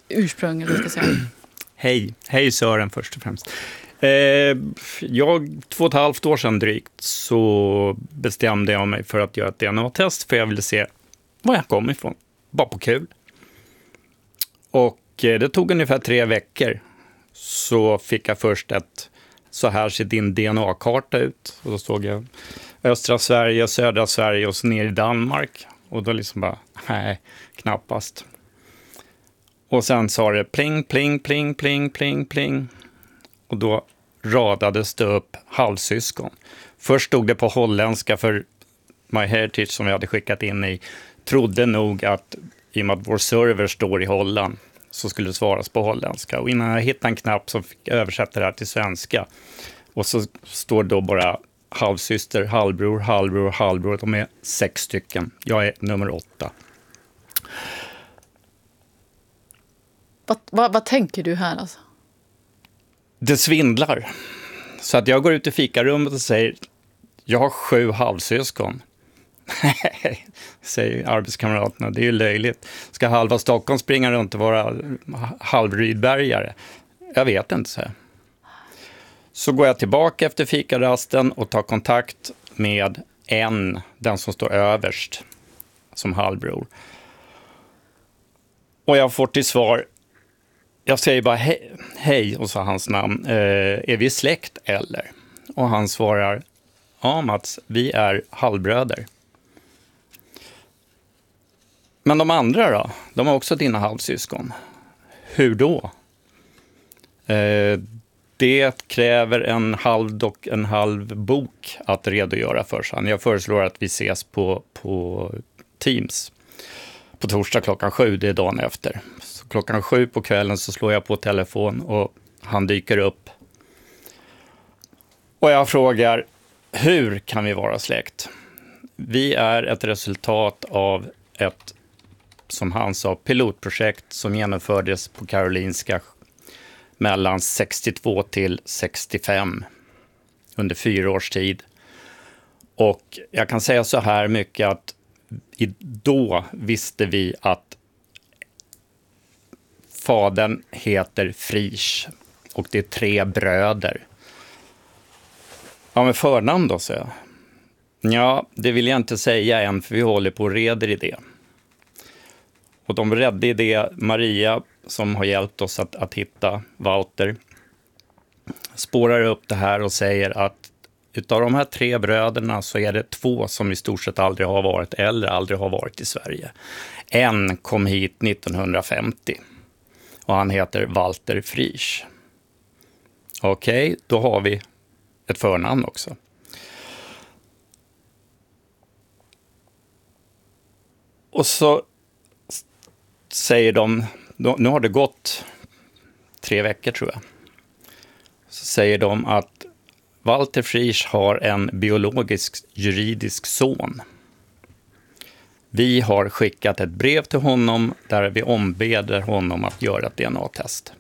ursprung, eller ska säga. Hej Sören först och främst. 2,5 år sedan drygt så bestämde jag mig för att göra ett DNA-test, för jag ville se var jag kom ifrån. Bara på kul. Och det tog ungefär 3 veckor. Så fick jag först så här ser din DNA-karta ut. Och då såg jag östra Sverige, södra Sverige och så ner i Danmark. Och då liksom bara, nej, knappast. Och sen sa det pling, pling, pling, pling, pling, pling. Och då radades det upp halvsyskon. Först stod det på holländska, för MyHeritage som vi hade skickat in i trodde nog att i och med att vår server står i Holland så skulle det svaras på holländska. Och innan jag hittade en knapp så fick jag översätta det här till svenska. Och så står det då bara halvsyster, halvbror, halvbror, halvbror. De är 6 stycken. Jag är nummer 8. Vad tänker du här alltså? Det svindlar. Så att jag går ut i fikarummet och säger, jag har 7 halvsyskon. Säger arbetskamraterna, det är ju löjligt. Ska halva Stockholm springa runt och vara halvrydbergare? Jag vet inte, så. Så går jag tillbaka efter fikarasten och tar kontakt med den som står överst som halvbror. Och jag får till svar, jag säger bara hej och så hans namn. Är vi släkt eller? Och han svarar, ja Mats, vi är halvbröder. Men de andra då? De har också dina halvsyskon. Hur då? Det kräver en halv bok att redogöra för sig. Jag föreslår att vi ses på Teams. På torsdag 7:00, det är dagen efter. Så 7:00 på kvällen så slår jag på telefon och han dyker upp. Och jag frågar, hur kan vi vara släkt? Vi är ett resultat av ett, som han sa, pilotprojekt som genomfördes på Karolinska mellan 62 till 65 under 4 års tid. Och jag kan säga så här mycket att då visste vi att fadern heter Frisch och det är 3 bröder. Ja, men förnamn då, så jag. Ja, det vill jag inte säga än, för vi håller på och reder i det. Och de redde i det, Maria som har hjälpt oss att hitta Walter, spårar upp det här och säger att utav de här 3 bröderna så är det 2 som i stort sett aldrig har varit eller aldrig har varit i Sverige. En kom hit 1950 och han heter Walter Frisch. Okej, då har vi ett förnamn också. Och så säger de, nu har det gått 3 veckor tror jag. Så säger de att Walter Frisch har en biologisk juridisk son. Vi har skickat ett brev till honom där vi ombeder honom att göra ett DNA-test.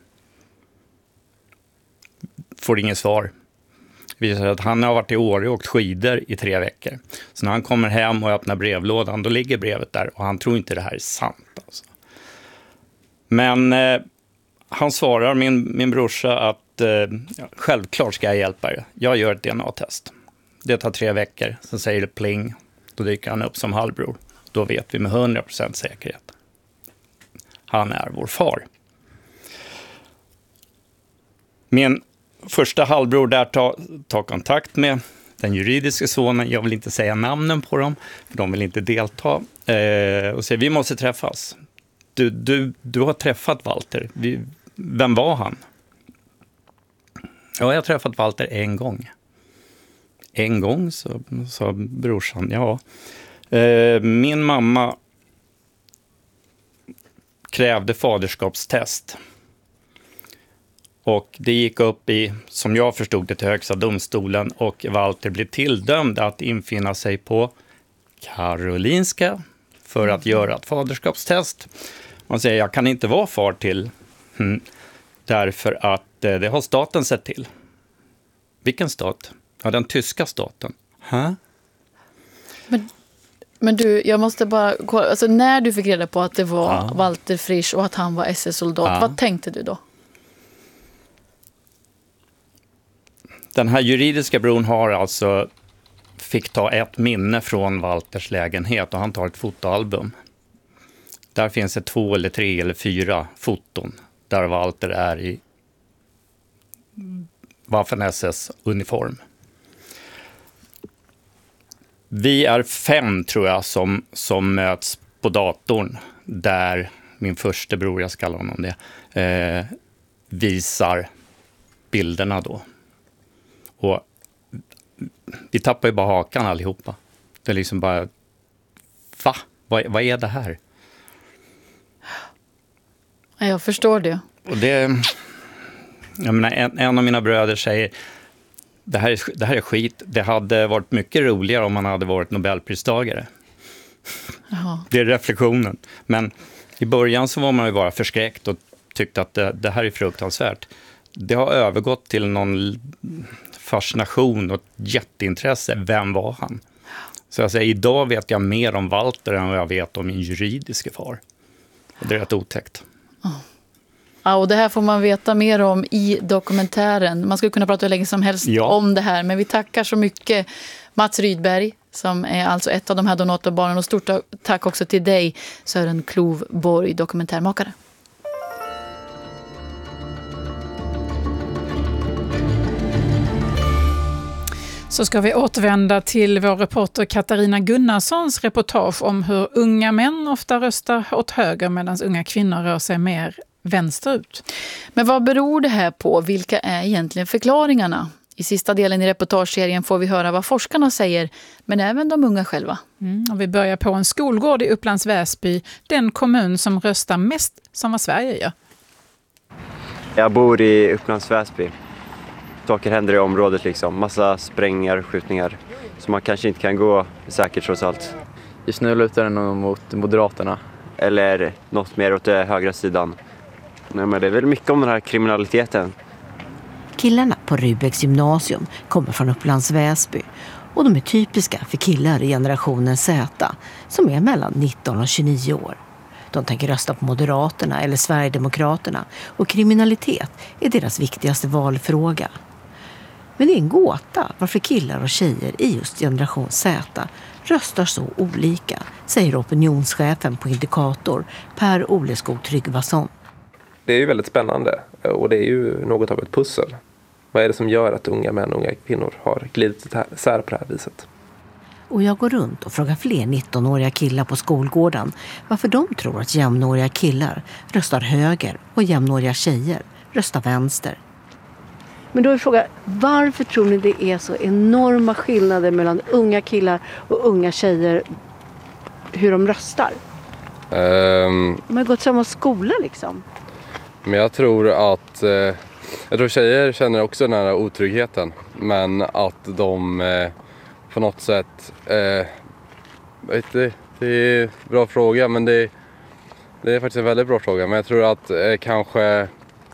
Får inget svar. Visar att han har varit i Åre och åkt skidor i 3 veckor. Så när han kommer hem och öppnar brevlådan, då ligger brevet där och han tror inte det här är sant. Alltså. Men han svarar min brorsa att självklart ska jag hjälpa er. Jag gör ett DNA-test. Det tar 3 veckor, så säger det pling. Då dyker han upp som halvbror. Då vet vi med 100% säkerhet. Han är vår far. Min första halvbror där tar kontakt med den juridiska sonen. Jag vill inte säga namnen på dem, för de vill inte delta. Och säger, vi måste träffas. Du har träffat Walter. Vem var han? Ja, jag har träffat Walter en gång. En gång, sa brorsan. Ja. Min mamma krävde faderskapstest. Och det gick upp i, som jag förstod det, till högsta domstolen. Och Walter blev tilldömd att infinna sig på Karolinska för att göra ett faderskapstest. Man säger, jag kan inte vara far till. Därför att det har staten sett till. Vilken stat? Ja, den tyska staten. Men Men du, jag måste bara kolla. Alltså när du fick reda på att det var Walter Frisch och att han var SS-soldat, vad tänkte du då? Den här juridiska bron fick ta ett minne från Walters lägenhet och han tar ett fotoalbum. Där finns det 2 eller 3 eller 4 foton där Walter är i Waffen-SS-uniform. Vi är 5 tror jag som möts på datorn där min första bror, jag ska kalla honom det, visar bilderna då. Och vi tappar ju bara hakan allihopa. Det är liksom bara, vad är det här? Jag förstår det. Och jag menar, en av mina bröder säger, det här är skit. Det hade varit mycket roligare om man hade varit Nobelpristagare. Jaha. Det är reflektionen. Men i början så var man ju bara förskräckt och tyckte att det här är fruktansvärt. Det har övergått till någon fascination och jätteintresse. Vem var han? Så jag säger, idag vet jag mer om Walter än vad jag vet om min juridiska far. Och det är rätt otäckt. Ja, och det här får man veta mer om i dokumentären. Man skulle kunna prata hur länge som helst om det här. Men vi tackar så mycket Mats Rydberg, som är alltså ett av de här donatorbarnen. Och stort tack också till dig, Sören Klovborg, dokumentärmakare. Så ska vi återvända till vår reporter Katarina Gunnarssons reportage om hur unga män ofta röstar åt höger medan unga kvinnor rör sig mer vänsterut. Men vad beror det här på? Vilka är egentligen förklaringarna? I sista delen i reportageserien får vi höra vad forskarna säger, men även de unga själva. Och vi börjar på en skolgård i Upplands Väsby, den kommun som röstar mest som vad Sverige gör. Jag bor i Upplands Väsby. Saker händer i området liksom. Massa sprängningar och skjutningar. Så man kanske inte kan gå säkert trots allt. Just nu lutar det nog mot Moderaterna. Eller något mer åt den högra sidan. Nej, men det är väl mycket om den här kriminaliteten. Killarna på Rubecks gymnasium kommer från Upplands Väsby. Och de är typiska för killar i generationen Z, som är mellan 19 och 29 år. De tänker rösta på Moderaterna eller Sverigedemokraterna, och kriminalitet är deras viktigaste valfråga. Men det är en gåta varför killar och tjejer i just generation Z röstar så olika, säger opinionschefen på Indikator, Per Oleskog Tryggvason. Det är ju väldigt spännande, och det är ju något av ett pussel. Vad är det som gör att unga män och unga kvinnor har glidit isär på det här viset? Och jag går runt och frågar fler 19-åriga killar på skolgården varför de tror att jämnåriga killar röstar höger och jämnåriga tjejer röstar vänster. Men då är frågan, varför tror ni det är så enorma skillnader mellan unga killar och unga tjejer, hur de röstar? De har gått samma skola liksom. Men jag tror att tjejer känner också den här otryggheten, men att de på något sätt det är en bra fråga, men det är faktiskt en väldigt bra fråga, men jag tror att kanske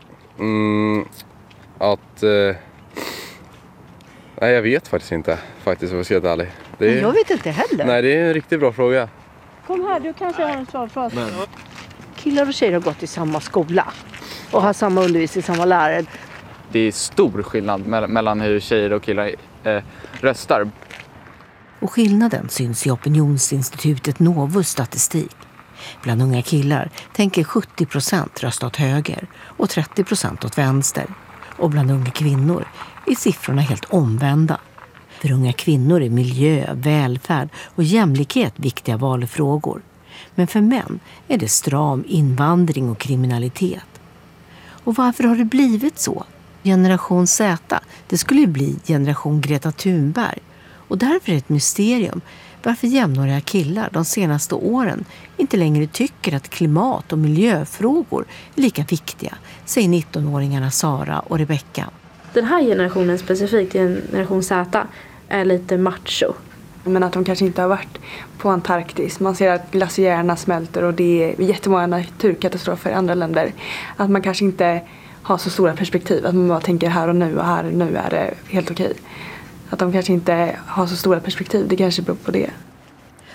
nej, jag vet faktiskt inte, faktiskt, om jag ska vara ärlig. Jag vet inte heller. Nej, det är en riktigt bra fråga. Kom här, du kanske har en svar för oss. Killar och tjejer har gått i samma skola och har samma undervisning, samma lärare. Det är stor skillnad mellan hur tjejer och killar röstar. Och skillnaden syns i opinionsinstitutet Novus statistik. Bland unga killar tänker 70% rösta åt höger och 30% åt vänster. Och bland unga kvinnor är siffrorna helt omvända. För unga kvinnor är miljö, välfärd och jämlikhet viktiga valfrågor. Men för män är det stram invandring och kriminalitet. Och varför har det blivit så? Generation Z, det skulle ju bli generation Greta Thunberg. Och därför är det ett mysterium varför jämnåriga killar de senaste åren inte längre tycker att klimat- och miljöfrågor är lika viktiga, säger 19-åringarna Sara och Rebecca. Den här generationen, specifikt generation Z, är lite macho. Men att de kanske inte har varit på Antarktis. Man ser att glaciärerna smälter och det är jättemånga naturkatastrofer i andra länder. Att man kanske inte har så stora perspektiv. Att man bara tänker här och nu är det helt okej. Att de kanske inte har så stora perspektiv, det kanske beror på det.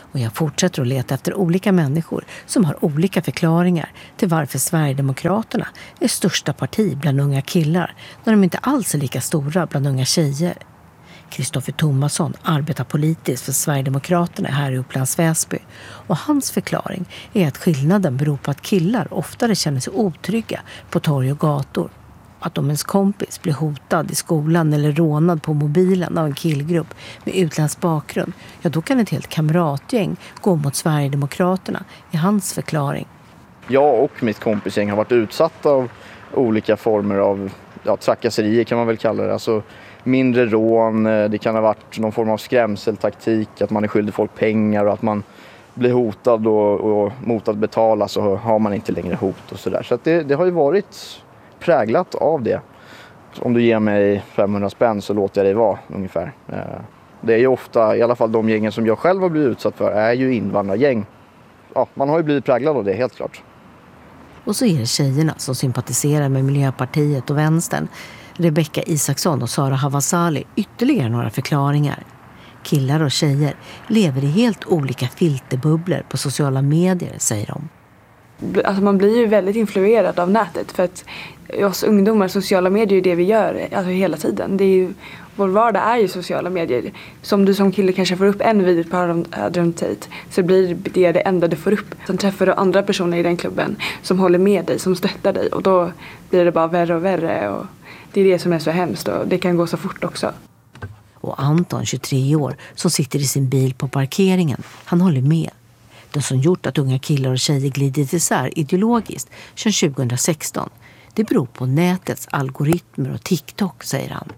Och jag fortsätter att leta efter olika människor som har olika förklaringar till varför Sverigedemokraterna är största parti bland unga killar när de inte alls är lika stora bland unga tjejer. Kristoffer Thomasson arbetar politiskt för Sverigedemokraterna här i Upplands Väsby och hans förklaring är att skillnaden beror på att killar oftare känner sig otrygga på torg och gator. Att om ens kompis blir hotad i skolan eller rånad på mobilen av en killgrupp med utländsk bakgrund, ja då kan ett helt kamratgäng gå mot Sverigedemokraterna i hans förklaring. Jag och mitt kompisgäng har varit utsatta av olika former av trakasserier kan man väl kalla det. Alltså mindre rån, det kan ha varit någon form av skrämseltaktik, att man är skyldig folk pengar och att man blir hotad och mot att betala så har man inte längre hot och sådär. Så att det har ju varit präglat av det. Om du ger mig 500 spänn så låter jag dig vara ungefär. Det är ju ofta, i alla fall de gängen som jag själv har blivit utsatt för, är ju invandrargäng. Ja, man har ju blivit präglad av det, helt klart. Och så är det tjejerna som sympatiserar med Miljöpartiet och vänstern. Rebecka Isaksson och Sara Havasali ytterligare några förklaringar. Killar och tjejer lever i helt olika filterbubblor på sociala medier, säger de. Alltså man blir ju väldigt influerad av nätet för att oss ungdomar, sociala medier är det vi gör alltså hela tiden. Det är ju, vår vardag är ju sociala medier. Som du som kille kanske får upp en video på Adrian Tate så blir det enda du får upp. Sen träffar du andra personer i den klubben som håller med dig, som stöttar dig och då blir det bara värre och värre och det är det som är så hemskt och det kan gå så fort också. Och Anton, 23 år, som sitter i sin bil på parkeringen, han håller med. Det som gjort att unga killar och tjejer glidit isär ideologiskt sedan 2016, det beror på nätets algoritmer och TikTok, säger han.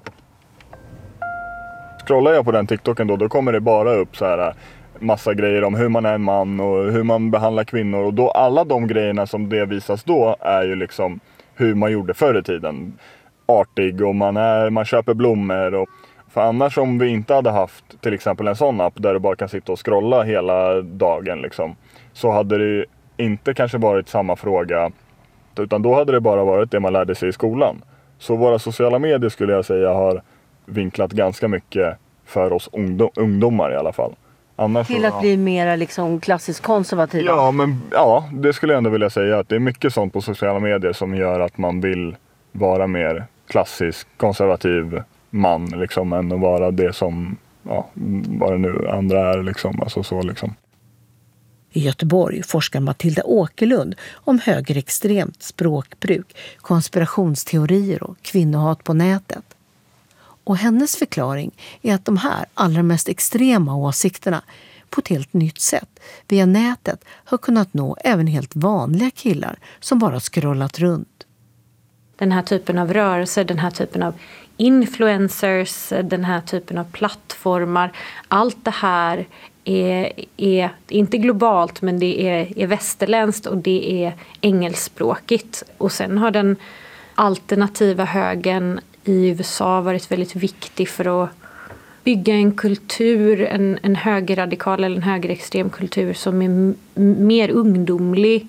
Scrollar jag på den TikToken då kommer det bara upp så här massa grejer om hur man är en man och hur man behandlar kvinnor. Och då alla de grejerna som det visas då är ju liksom hur man gjorde förr i tiden. Artig och man köper blommor. Och, för annars om vi inte hade haft till exempel en sån app där du bara kan sitta och scrolla hela dagen liksom, så hade det inte kanske varit samma fråga, utan då hade det bara varit det man lärde sig i skolan. Så våra sociala medier skulle jag säga har vinklat ganska mycket för oss ungdomar i alla fall. Annars till att bli mer liksom klassiskt konservativa? Ja, det skulle jag ändå vilja säga att det är mycket sånt på sociala medier som gör att man vill vara mer klassisk konservativ man liksom, än att vara det som vad det nu andra är liksom, alltså så liksom. I Göteborg forskar Matilda Åkerlund om högerextremt språkbruk, konspirationsteorier och kvinnohat på nätet. Och hennes förklaring är att de här allra mest extrema åsikterna på ett helt nytt sätt via nätet har kunnat nå även helt vanliga killar som bara scrollat runt. Den här typen av rörelser, den här typen av influencers, den här typen av plattformar, allt det här är inte globalt, men det är västerländskt och det är engelskspråkigt. Och sen har den alternativa högern i USA varit väldigt viktig för att bygga en kultur, en högerradikal eller en högerextrem kultur som är mer ungdomlig,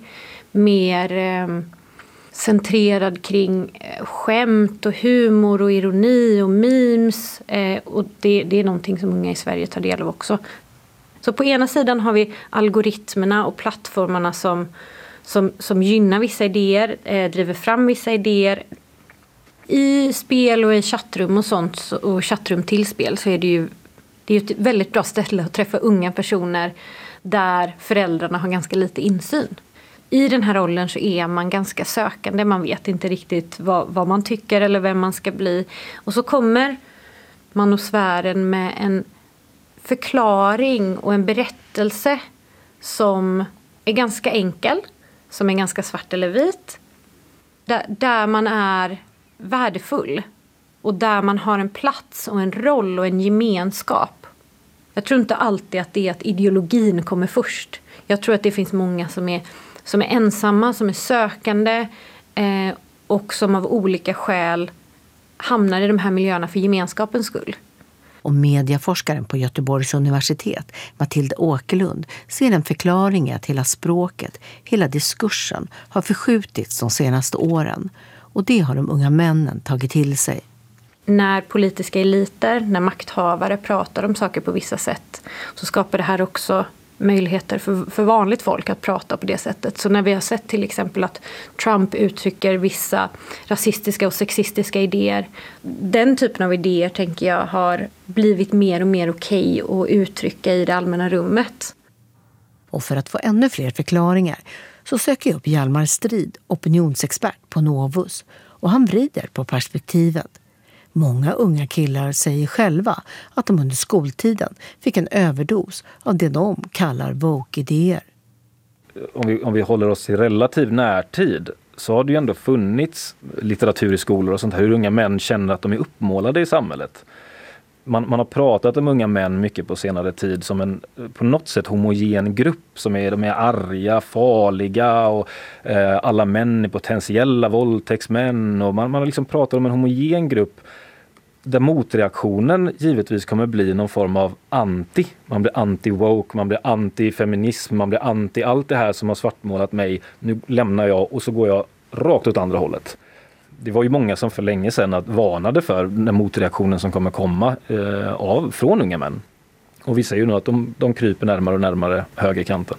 mer centrerad kring skämt och humor och ironi och memes. Och det är någonting som unga i Sverige tar del av också. Så på ena sidan har vi algoritmerna och plattformarna som gynnar vissa idéer, driver fram vissa idéer. I spel och i chattrum och sånt, och chattrum till spel, så är det är ett väldigt bra ställe att träffa unga personer där föräldrarna har ganska lite insyn. I den här rollen så är man ganska sökande, man vet inte riktigt vad man tycker eller vem man ska bli. Och så kommer manosfären med en förklaring och en berättelse som är ganska enkel, som är ganska svart eller vit. Där man är värdefull och där man har en plats och en roll och en gemenskap. Jag tror inte alltid att det är att ideologin kommer först. Jag tror att det finns många som är ensamma, som är sökande och som av olika skäl hamnar i de här miljöerna för gemenskapens skull. Och medieforskaren på Göteborgs universitet, Matilda Åkerlund, ser en förklaring att hela språket, hela diskursen har förskjutits de senaste åren. Och det har de unga männen tagit till sig. När politiska eliter, när makthavare pratar om saker på vissa sätt, så skapar det här också möjligheter för vanligt folk att prata på det sättet. Så när vi har sett till exempel att Trump uttrycker vissa rasistiska och sexistiska idéer, den typen av idéer tänker jag har blivit mer och mer okej att uttrycka i det allmänna rummet. Och för att få ännu fler förklaringar så söker jag upp Hjalmar Strid, opinionsexpert på Novus, och han vrider på perspektivet. Många unga killar säger själva att de under skoltiden fick en överdos av det de kallar woke-idéer. Om vi håller oss i relativ närtid så har det ju ändå funnits litteratur i skolor och sånt här, hur unga män känner att de är uppmålade i samhället. Man har pratat om unga män mycket på senare tid som en på något sätt homogen grupp som de är arga, farliga och alla män är potentiella våldtäktsmän, och man har liksom pratat om en homogen grupp där motreaktionen givetvis kommer bli någon form av anti. Man blir anti-woke, man blir anti-feminism, man blir anti allt det här som har svartmålat mig. Nu lämnar jag och så går jag rakt åt andra hållet. Det var ju många som för länge sedan varnade för den motreaktionen som kommer komma från unga män. Och vi ser ju nu att de kryper närmare och närmare högerkanten.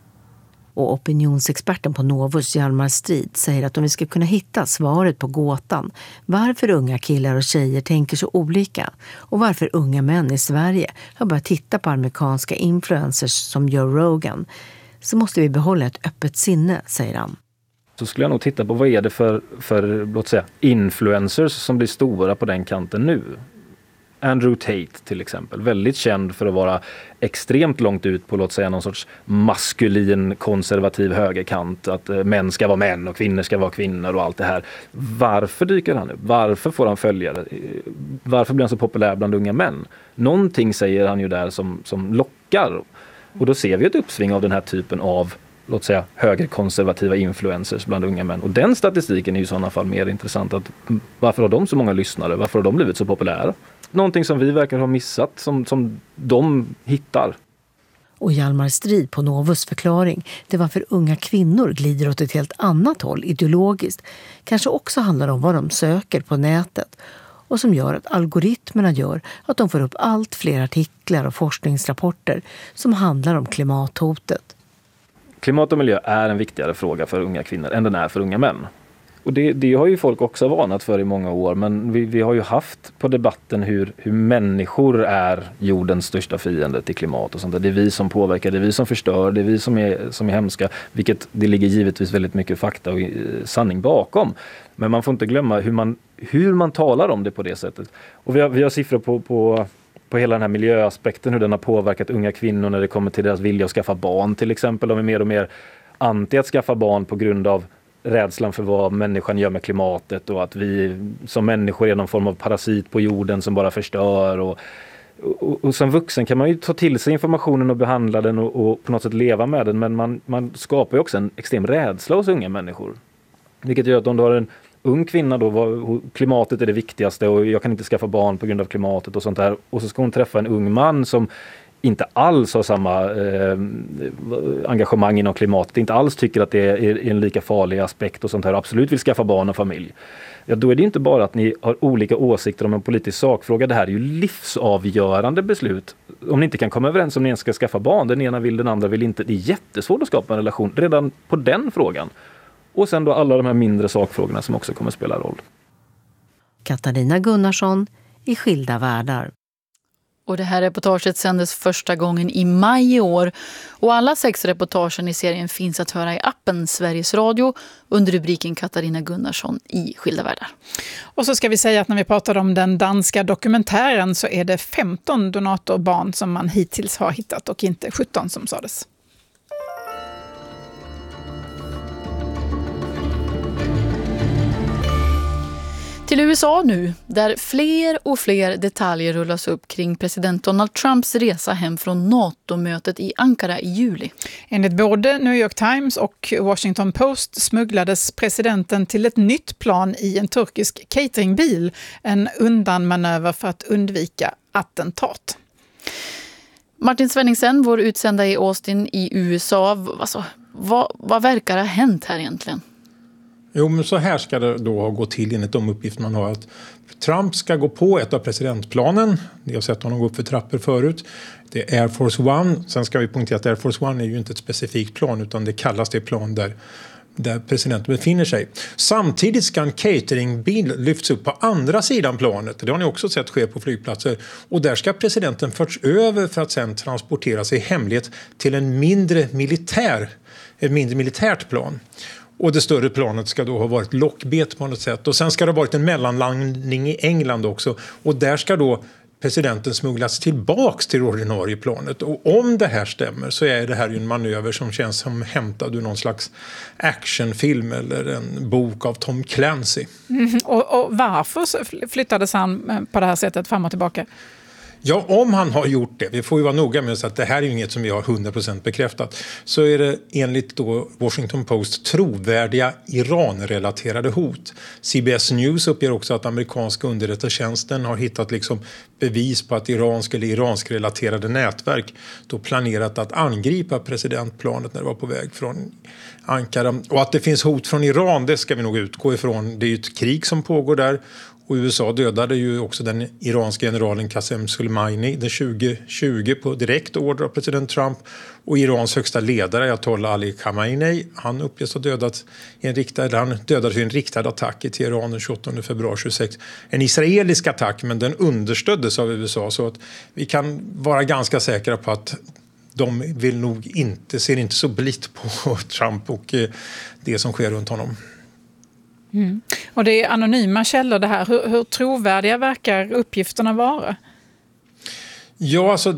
Och opinionsexperten på Novus, Hjalmar Strid, säger att om vi ska kunna hitta svaret på gåtan varför unga killar och tjejer tänker så olika och varför unga män i Sverige har börjat titta på amerikanska influencers som Joe Rogan, så måste vi behålla ett öppet sinne, säger han. Så skulle jag nog titta på vad är det för låt säga, influencers som blir stora på den kanten nu. Andrew Tate till exempel, väldigt känd för att vara extremt långt ut på, låt säga, någon sorts maskulin konservativ högerkant, att män ska vara män och kvinnor ska vara kvinnor och allt det här. Varför dyker han upp? Varför får han följare? Varför blir han så populär bland unga män? Någonting säger han ju där som lockar, och då ser vi ett uppsving av den här typen av, låt säga, högerkonservativa influencers bland unga män. Och den statistiken är ju i sådana fall mer intressant. Varför har de så många lyssnare? Varför har de blivit så populära? Någonting som vi verkar ha missat, som de hittar. Och Hjalmar Strid på Novus förklaring, det var för unga kvinnor glider åt ett helt annat håll ideologiskt. Kanske också handlar om vad de söker på nätet. Och som gör att algoritmerna gör att de får upp allt fler artiklar och forskningsrapporter som handlar om klimathotet. Klimat och miljö är en viktigare fråga för unga kvinnor än den är för unga män. Och det har ju folk också varnat för i många år, men vi har ju haft på debatten hur människor är jordens största fiende till klimat och sånt där. Det är vi som påverkar, det är vi som förstör, det är vi som är hemska, vilket det ligger givetvis väldigt mycket fakta och sanning bakom. Men man får inte glömma hur man talar om det på det sättet. Och vi har siffror på hela den här miljöaspekten, hur den har påverkat unga kvinnor när det kommer till deras vilja att skaffa barn till exempel. De är mer och mer anti att skaffa barn på grund av rädslan för vad människan gör med klimatet och att vi som människor är någon form av parasit på jorden som bara förstör. Och som vuxen kan man ju ta till sig informationen och behandla den och på något sätt leva med den, men man skapar ju också en extrem rädsla hos unga människor. Vilket gör att om du har en ung kvinna då, klimatet är det viktigaste och jag kan inte skaffa barn på grund av klimatet och sånt där, och så ska hon träffa en ung man som inte alls har samma engagemang inom klimatet, inte alls tycker att det är en lika farlig aspekt och sånt här, absolut vill skaffa barn och familj. Ja, då är det inte bara att ni har olika åsikter om en politisk sakfråga, det här är ju livsavgörande beslut. Om ni inte kan komma överens om ni ens ska skaffa barn, den ena vill, den andra vill inte, det är jättesvårt att skapa en relation redan på den frågan. Och sen då alla de här mindre sakfrågorna som också kommer att spela roll. Katarina Gunnarsson i Skilda världar. Och det här reportaget sändes första gången i maj i år. Och alla 6 reportagen i serien finns att höra i appen Sveriges Radio under rubriken Katarina Gunnarsson i Skilda världar. Och så ska vi säga att när vi pratar om den danska dokumentären så är det 15 donatorbarn som man hittills har hittat och inte 17 som sades. Till USA nu, där fler och fler detaljer rullas upp kring president Donald Trumps resa hem från NATO-mötet i Ankara i juli. Enligt både New York Times och Washington Post smugglades presidenten till ett nytt plan i en turkisk cateringbil, en undanmanöver för att undvika attentat. Martin Svenningsen, vår utsända i Austin i USA, vad verkar ha hänt här egentligen? Jo, men så här ska det då gå till enligt de uppgifter man har. Att Trump ska gå på ett av presidentplanen. Ni har sett honom gå upp för trappor förut. Det är Air Force One. Sen ska vi poängtera att Air Force One är ju inte ett specifikt plan utan det kallas det plan där presidenten befinner sig. Samtidigt ska en cateringbil lyfts upp på andra sidan planet. Det har ni också sett ske på flygplatser. Och där ska presidenten förts över för att sedan transporteras i hemlighet till ett mindre militärt plan. Och det större planet ska då ha varit lockbet på något sätt. Och sen ska det ha varit en mellanlandning i England också. Och där ska då presidenten smugglas tillbaks till det ordinarie planet. Och om det här stämmer så är det här ju en manöver som känns som hämtad ur någon slags actionfilm eller en bok av Tom Clancy. Och varför flyttades han på det här sättet fram och tillbaka? Ja, om han har gjort det, vi får ju vara noga med att det här är inget som vi har 100% bekräftat, så är det enligt då Washington Post trovärdiga Iran-relaterade hot. CBS News uppger också att amerikanska underrättelsetjänsten har hittat liksom bevis på att iransk-relaterade nätverk då planerat att angripa presidentplanet när det var på väg från Ankara. Och att det finns hot från Iran, det ska vi nog utgå ifrån. Det är ju ett krig som pågår där. Och USA dödade ju också den iranska generalen Qasem Soleimani den 2020 på direkt order av president Trump. Och Irans högsta ledare Ayatollah Ali Khamenei, han uppges ha dödats i en riktad attack i Teheran den 28 februari 26. En israelisk attack, men den understöddes av USA, så att vi kan vara ganska säkra på att de ser inte så blitt på Trump och det som sker runt honom. Mm. Och det är anonyma källor det här. Hur trovärdiga verkar uppgifterna vara? Ja, alltså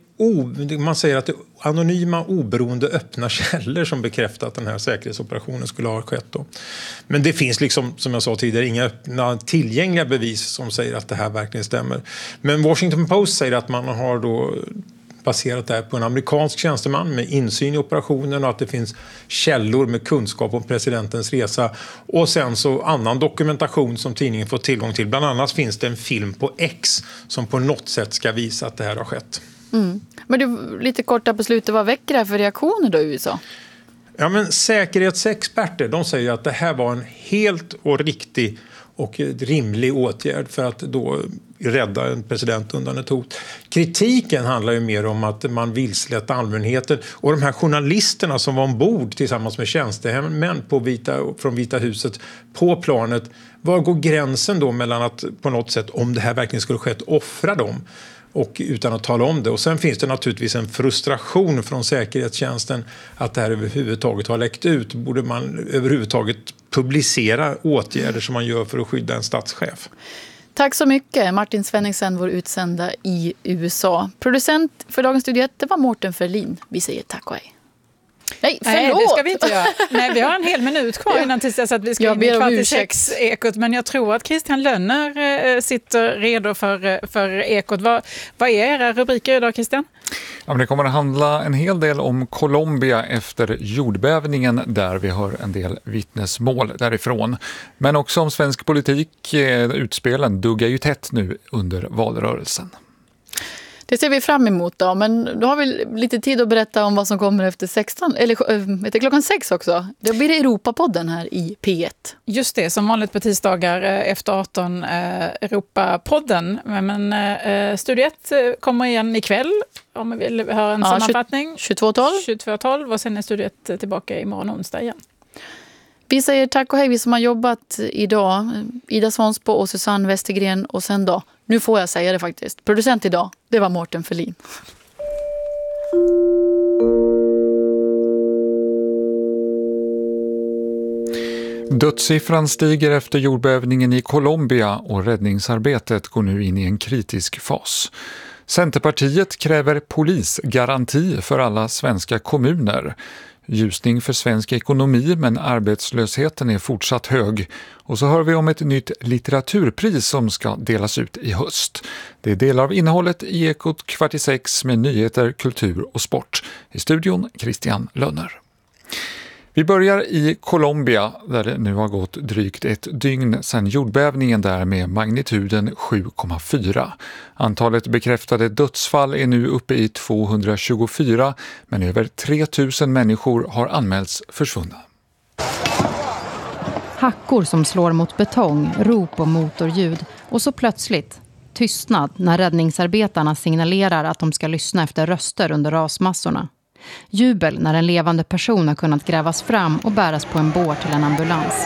man säger att det är anonyma, oberoende, öppna källor som bekräftar att den här säkerhetsoperationen skulle ha skett då. Men det finns liksom, som jag sa tidigare, inga öppna tillgängliga bevis som säger att det här verkligen stämmer. Men Washington Post säger att man har då baserat det här på en amerikansk tjänsteman med insyn i operationen och att det finns källor med kunskap om presidentens resa. Och sen så annan dokumentation som tidningen får tillgång till. Bland annat finns det en film på X som på något sätt ska visa att det här har skett. Mm. Men du, lite korta på slutet, vad väcker det här för reaktioner då i USA? Ja, men säkerhetsexperter, de säger att det här var en helt och riktig och rimlig åtgärd för att då rädda en president undan ett hot. Kritiken handlar ju mer om att man vilselett allmänheten och de här journalisterna som var ombord tillsammans med tjänstemän från Vita huset på planet. Var går gränsen då mellan att på något sätt, om det här verkligen skulle skett, offra dem och utan att tala om det. Och sen finns det naturligtvis en frustration från säkerhetstjänsten att det här överhuvudtaget har läckt ut. Borde man överhuvudtaget publicera åtgärder som man gör för att skydda en statschef? Tack så mycket, Martin Svenningsen, vår utsända i USA. Producent för dagens studiet, det var Mårten Ferlin. Vi säger tack och hej. Nej, det ska vi inte göra. Nej, vi har en hel minut kvar innan tills dess att vi ska in i 46-ekot. Men jag tror att Christian Lönner sitter redo för ekot. Vad är era rubriker idag, Christian? Ja, men det kommer att handla en hel del om Colombia efter jordbävningen där vi hör en del vittnesmål därifrån. Men också om svensk politik. Utspelen duggar ju tätt nu under valrörelsen. Det ser vi fram emot då, men då har vi lite tid att berätta om vad som kommer efter 16, eller klockan 6 också. Då blir det Europapodden här i P1. Just det, som vanligt på tisdagar efter 18 Europapodden. Men Studio 1 kommer igen ikväll om vi vill höra en sammanfattning. 22.12 och sen är Studio 1 tillbaka imorgon onsdag igen. Vi säger tack och hej, vi som har jobbat idag. Ida Svonsbo och Susanne Westergren och sen då, nu får jag säga det faktiskt, producent idag, det var Mårten Ferlin. Dödssiffran stiger efter jordbävningen i Colombia och räddningsarbetet går nu in i en kritisk fas. Centerpartiet kräver polisgaranti för alla svenska kommuner. Ljusning för svensk ekonomi, men arbetslösheten är fortsatt hög. Och så hör vi om ett nytt litteraturpris som ska delas ut i höst. Det är delar av innehållet i Ekot 46 med nyheter, kultur och sport. I studion Christian Lönner. Vi börjar i Colombia där det nu har gått drygt ett dygn sedan jordbävningen där med magnituden 7,4. Antalet bekräftade dödsfall är nu uppe i 224 men över 3000 människor har anmälts försvunna. Hackor som slår mot betong, rop och motorljud och så plötsligt tystnad när räddningsarbetarna signalerar att de ska lyssna efter röster under rasmassorna. Jubel när en levande person har kunnat grävas fram och bäras på en bår till en ambulans.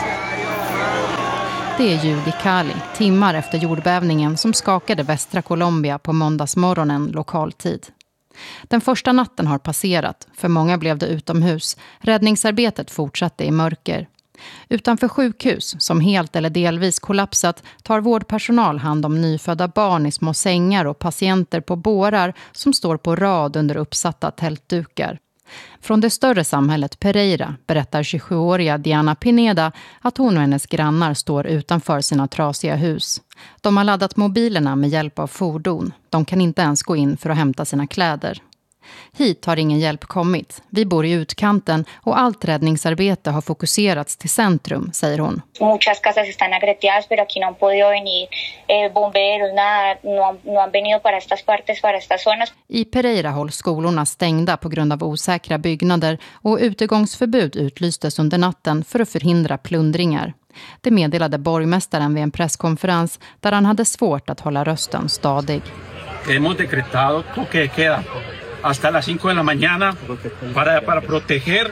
Det är ljud i Cali, timmar efter jordbävningen som skakade västra Colombia på måndagsmorgonen lokaltid. Den första natten har passerat, för många blev det utomhus. Räddningsarbetet fortsatte i mörker. Utanför sjukhus, som helt eller delvis kollapsat, tar vårdpersonal hand om nyfödda barn i små sängar och patienter på bårar som står på rad under uppsatta tältdukar. Från det större samhället Pereira berättar 27-åriga Diana Pineda att hon och hennes grannar står utanför sina trasiga hus. De har laddat mobilerna med hjälp av fordon. De kan inte ens gå in för att hämta sina kläder. Hit har ingen hjälp kommit. Vi bor i utkanten och allt räddningsarbete har fokuserats till centrum, säger hon. Muchas casas están agreteadas, pero aquí no han podido venir bomberos, nada, no han venido para estas partes, para estas zonas. I Pereira hålls skolorna stängda på grund av osäkra byggnader och utegångsförbud utlystes under natten för att förhindra plundringar. Det meddelade borgmästaren vid en presskonferens där han hade svårt att hålla rösten stadig. Hemos decretado toque de queda hasta las 5 de la mañana para proteger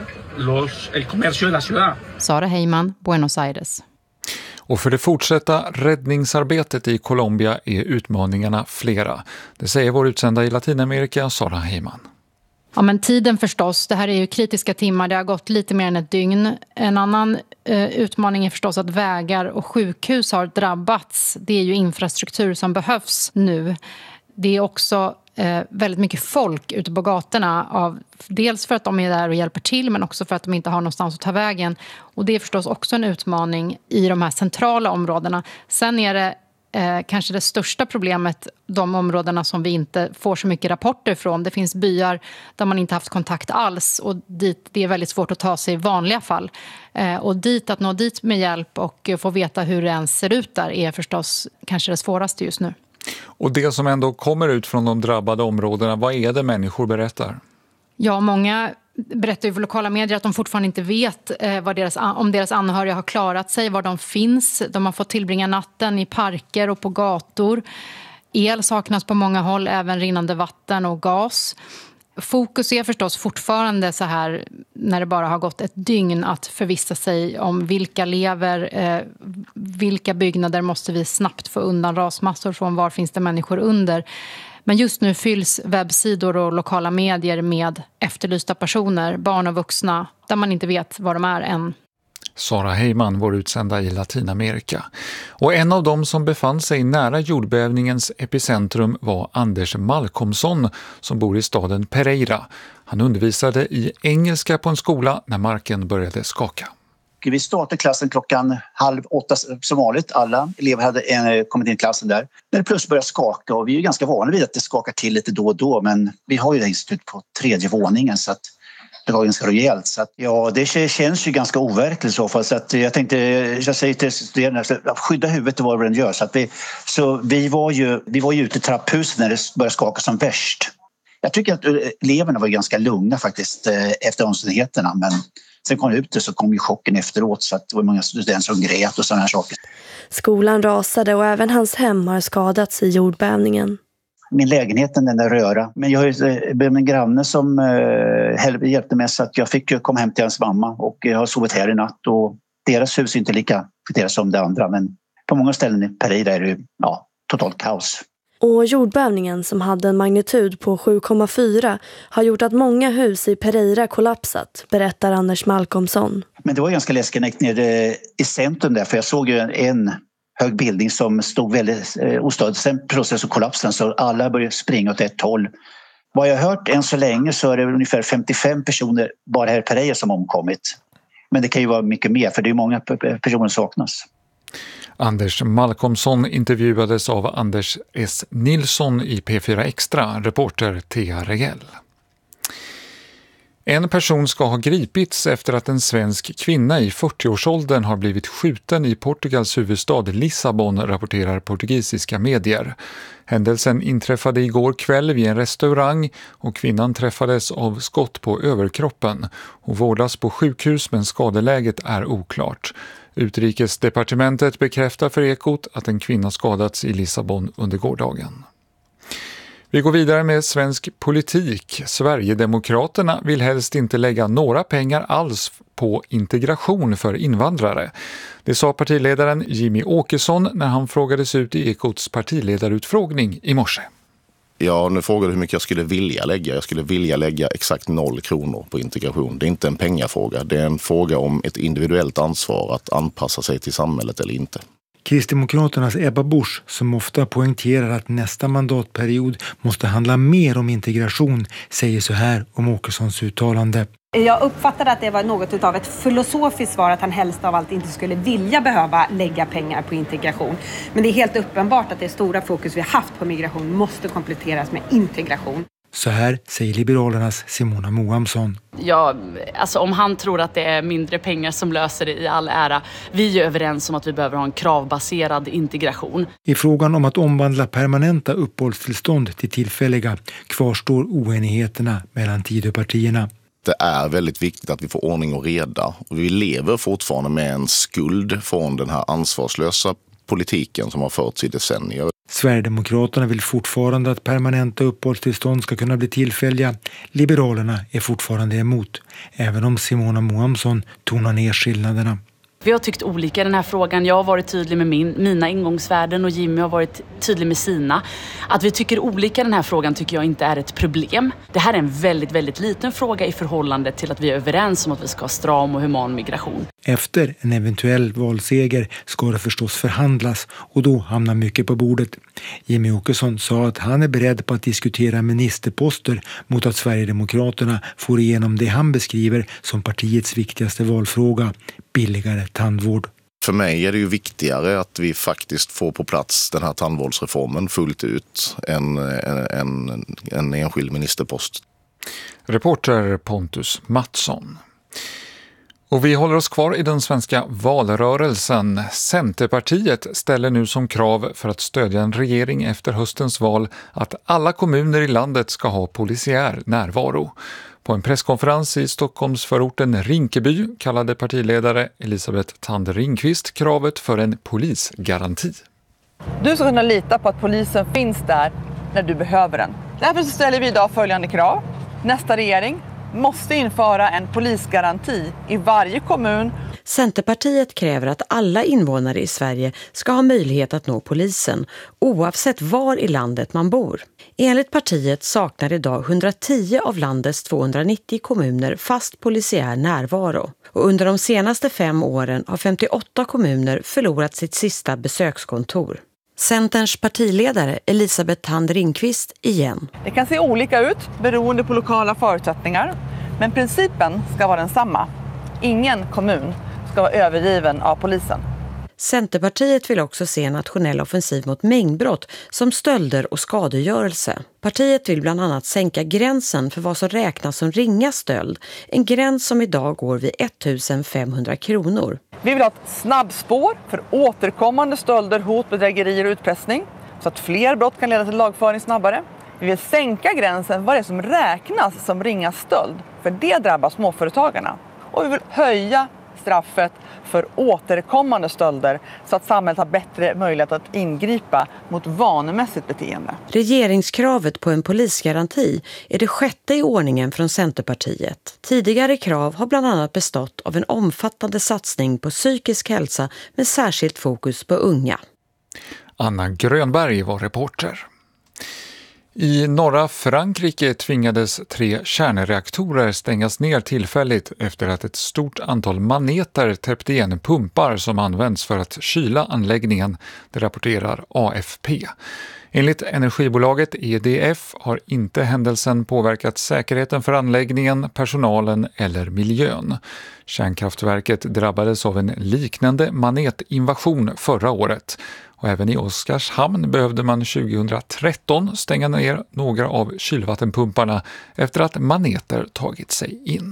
el comercio de la ciudad. Sara Heyman, Buenos Aires. Och för det fortsatta räddningsarbetet i Colombia är utmaningarna flera. Det säger vår utsända i Latinamerika, Sara Heyman. Ja, men tiden förstås. Det här är ju kritiska timmar. Det har gått lite mer än ett dygn. En annan utmaning är förstås att vägar och sjukhus har drabbats. Det är ju infrastruktur som behövs nu. Det är också väldigt mycket folk ute på gatorna. Dels för att de är där och hjälper till, men också för att de inte har någonstans att ta vägen. Och det är förstås också en utmaning i de här centrala områdena. Sen är det kanske det största problemet, de områdena som vi inte får så mycket rapporter från. Det finns byar där man inte haft kontakt alls och dit det är väldigt svårt att ta sig i vanliga fall. Och att nå dit med hjälp och få veta hur det ens ser ut där är förstås kanske det svåraste just nu. Och det som ändå kommer ut från de drabbade områdena, vad är det människor berättar? Ja, många berättar ju för lokala medier att de fortfarande inte vet om deras anhöriga har klarat sig, var de finns. De har fått tillbringa natten i parker och på gator. El saknas på många håll, även rinnande vatten och gas. Fokus är förstås fortfarande så här när det bara har gått ett dygn att förvissa sig om vilka lever, vilka byggnader måste vi snabbt få undan rasmassor från, var finns det människor under. Men just nu fylls webbsidor och lokala medier med efterlysta personer, barn och vuxna, där man inte vet var de är än. Sara Heyman, vår utsända i Latinamerika. Och en av dem som befann sig nära jordbävningens epicentrum var Anders Malcolmsson som bor i staden Pereira. Han undervisade i engelska på en skola när marken började skaka. Vi startade klassen 7:30 som vanligt. Alla elever hade kommit in i klassen där. När det plötsligt började skaka, och vi är ju ganska vana vid att det skakar till lite då och då, men vi har ju det institut på 3:e våningen så att det var ganska rejält. Så att, ja, det känns ju ganska overkligt så fall. Så att jag säger till studerande att skydda huvudet var vad den gör. Så vi var ju ute i trapphuset när det började skaka som värst. Jag tycker att eleverna var ganska lugna faktiskt efter omständigheterna, men sen kom det ut så kom ju chocken efteråt, så att det var många studenter som grät och sådana här saker. Skolan rasade och även hans hem har skadats i jordbävningen. Min lägenhet den där röra. Men jag har en granne som hjälpte mig så att jag fick komma hem till hans mamma, och jag har sovit här i natt, och deras hus är inte lika deras som det andra, men på många ställen i Pereira är det totalt kaos. Och jordbävningen som hade en magnitud på 7,4 har gjort att många hus i Pereira kollapsat, berättar Anders Malcolmsson. Men det var ganska läskigt när jag gick ner i centrum där, för jag såg ju en hög bildning som stod väldigt ostadigt. Sen plötsligt så kollapsade den, så alla började springa åt ett håll. Vad jag har hört än så länge så är det ungefär 55 personer bara här i Pereira som omkommit. Men det kan ju vara mycket mer, för det är många personer som saknas. Anders Malcolmsson intervjuades av Anders S. Nilsson i P4 Extra, reporter Thea Regell. En person ska ha gripits efter att en svensk kvinna i 40-årsåldern har blivit skjuten i Portugals huvudstad Lissabon, rapporterar portugisiska medier. Händelsen inträffade igår kväll vid en restaurang och kvinnan träffades av skott på överkroppen och vårdas på sjukhus, men skadeläget är oklart. Utrikesdepartementet bekräftar för Ekot att en kvinna skadats i Lissabon under gårdagen. Vi går vidare med svensk politik. Sverigedemokraterna vill helst inte lägga några pengar alls på integration för invandrare. Det sa partiledaren Jimmie Åkesson när han frågades ut i Ekots partiledarutfrågning i morse. Ja, nu frågade hur mycket jag skulle vilja lägga. Jag skulle vilja lägga exakt 0 kronor på integration. Det är inte en pengafråga. Det är en fråga om ett individuellt ansvar att anpassa sig till samhället eller inte. Kristdemokraternas Ebba Busch, som ofta poängterar att nästa mandatperiod måste handla mer om integration, säger så här om Åkessons uttalande. Jag uppfattade att det var något av ett filosofiskt svar att han helst av allt inte skulle vilja behöva lägga pengar på integration. Men det är helt uppenbart att det stora fokus vi har haft på migration måste kompletteras med integration. Så här säger Liberalernas Simona Moamsson. Ja, alltså om han tror att det är mindre pengar som löser det i all ära. Vi är överens om att vi behöver ha en kravbaserad integration. I frågan om att omvandla permanenta uppehållstillstånd till tillfälliga kvarstår oenigheterna mellan Tidöpartierna. Det är väldigt viktigt att vi får ordning och reda. Vi lever fortfarande med en skuld från den här ansvarslösa politiken som har förts i decennier. Sverigedemokraterna vill fortfarande att permanenta uppehållstillstånd ska kunna bli tillfälliga. Liberalerna är fortfarande emot, även om Simona Moamsson tonar ner skillnaderna. Vi har tyckt olika i den här frågan. Jag har varit tydlig med mina ingångsvärden och Jimmy har varit tydlig med sina. Att vi tycker olika i den här frågan tycker jag inte är ett problem. Det här är en väldigt, väldigt liten fråga i förhållande till att vi är överens om att vi ska ha stram och human migration. Efter en eventuell valseger ska det förstås förhandlas och då hamnar mycket på bordet. Jimmie Åkesson sa att han är beredd på att diskutera ministerposter mot att Sverigedemokraterna får igenom det han beskriver som partiets viktigaste valfråga, billigare tandvård. För mig är det ju viktigare att vi faktiskt får på plats den här tandvårdsreformen fullt ut än en enskild ministerpost. Reporter Pontus Mattsson. Och vi håller oss kvar i den svenska valrörelsen. Centerpartiet ställer nu som krav för att stödja en regering efter höstens val att alla kommuner i landet ska ha polisiär närvaro. På en presskonferens i Stockholmsförorten Rinkeby kallade partiledare Elisabeth Thand Ringqvist kravet för en polisgaranti. Du ska kunna lita på att polisen finns där när du behöver den. Därför så ställer vi idag följande krav. Nästa regering måste införa en polisgaranti i varje kommun. Centerpartiet kräver att alla invånare i Sverige ska ha möjlighet att nå polisen, oavsett var i landet man bor. Enligt partiet saknar idag 110 av landets 290 kommuner fast polisiär närvaro. Och under de senaste 5 åren har 58 kommuner förlorat sitt sista besökskontor. Centerns partiledare Elisabeth Thand Ringqvist igen. Det kan se olika ut beroende på lokala förutsättningar, men principen ska vara densamma. Ingen kommun ska vara övergiven av polisen. Centerpartiet vill också se en nationell offensiv mot mängdbrott som stölder och skadegörelse. Partiet vill bland annat sänka gränsen för vad som räknas som ringa stöld. En gräns som idag går vid 1500 kronor. Vi vill ha ett snabbspår för återkommande stölder, hot, bedrägerier och utpressning så att fler brott kan leda till lagföring snabbare. Vi vill sänka gränsen vad det är som räknas som ringa stöld, för det drabbar småföretagarna. Och vi vill höja straffet för återkommande stölder så att samhället har bättre möjlighet att ingripa mot vanemässigt beteende. Regeringskravet på en polisgaranti är det 6:e i ordningen från Centerpartiet. Tidigare krav har bland annat bestått av en omfattande satsning på psykisk hälsa med särskilt fokus på unga. Anna Grönberg var reporter. I norra Frankrike tvingades 3 kärnreaktorer stängas ner tillfälligt efter att ett stort antal maneter täppte igen pumpar som används för att kyla anläggningen, det rapporterar AFP. Enligt energibolaget EDF har inte händelsen påverkat säkerheten för anläggningen, personalen eller miljön. Kärnkraftverket drabbades av en liknande manetinvasion förra året. Och även i Oskarshamn behövde man 2013 stänga ner några av kylvattenpumparna efter att maneter tagit sig in.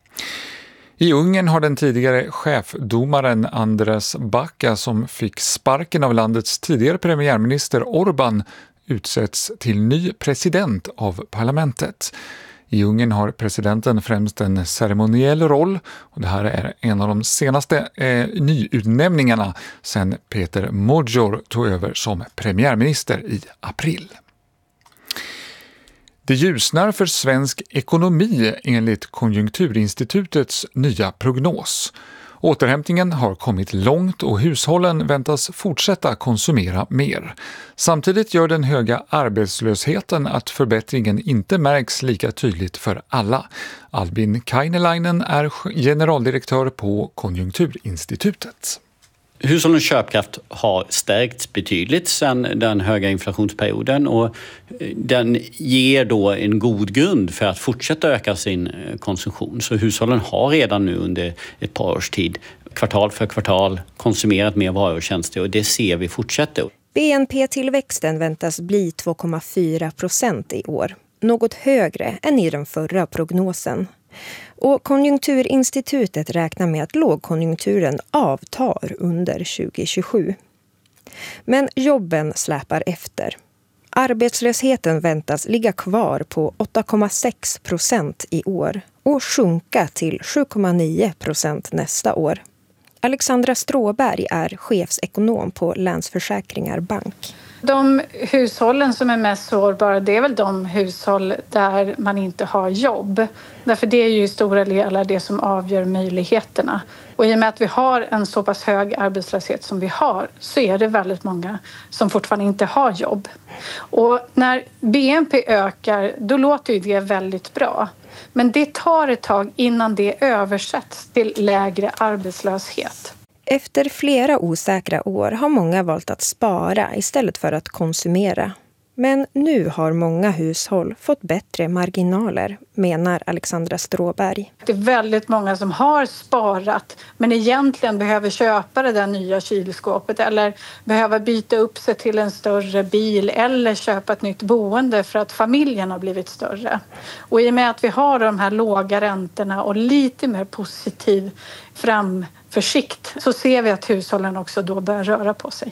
I Ungern har den tidigare chefdomaren Andras Backa, som fick sparken av landets tidigare premiärminister Orbán, utsetts till ny president av parlamentet. I Ungern har presidenten främst en ceremoniell roll och det här är en av de senaste nyutnämningarna sedan Peter Magyar tog över som premiärminister i april. Det ljusnar för svensk ekonomi enligt Konjunkturinstitutets nya prognos. Återhämtningen har kommit långt och hushållen väntas fortsätta konsumera mer. Samtidigt gör den höga arbetslösheten att förbättringen inte märks lika tydligt för alla. Albin Kainelainen är generaldirektör på Konjunkturinstitutet. Hushållens köpkraft har stärkts betydligt sedan den höga inflationsperioden och den ger då en god grund för att fortsätta öka sin konsumtion. Så hushållen har redan nu under ett par års tid, kvartal för kvartal, konsumerat mer varor och tjänster och det ser vi fortsätta. BNP-tillväxten väntas bli 2,4% i år, något högre än i den förra prognosen. Och Konjunkturinstitutet räknar med att lågkonjunkturen avtar under 2027. Men jobben släpar efter. Arbetslösheten väntas ligga kvar på 8,6% i år och sjunka till 7,9% nästa år. Alexandra Stråberg är chefsekonom på Länsförsäkringar Bank. De hushållen som är mest sårbara, det är väl de hushåll där man inte har jobb. Därför det är ju i stora delar det som avgör möjligheterna. Och i och med att vi har en så pass hög arbetslöshet som vi har så är det väldigt många som fortfarande inte har jobb. Och när BNP ökar, då låter ju det väldigt bra. Men det tar ett tag innan det översätts till lägre arbetslöshet. Efter flera osäkra år har många valt att spara istället för att konsumera. Men nu har många hushåll fått bättre marginaler, menar Alexandra Stråberg. Det är väldigt många som har sparat men egentligen behöver köpa det där nya kylskåpet eller behöver byta upp sig till en större bil eller köpa ett nytt boende för att familjen har blivit större. Och i och med att vi har de här låga räntorna och lite mer positiv framförsikt så ser vi att hushållen också då börjar röra på sig.